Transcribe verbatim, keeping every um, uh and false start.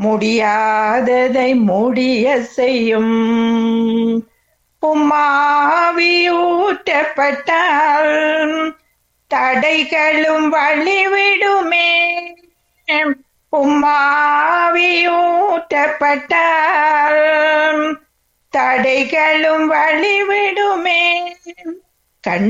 முடியாததை முடிய செய்யும். உம்மாவி ஊற்றப்பட்டால் தடைகளும் வழிவிடுமே. உம்மாவி ஊற்றப்பட்டால் தடைகளும் வழிவிடுமே. கண்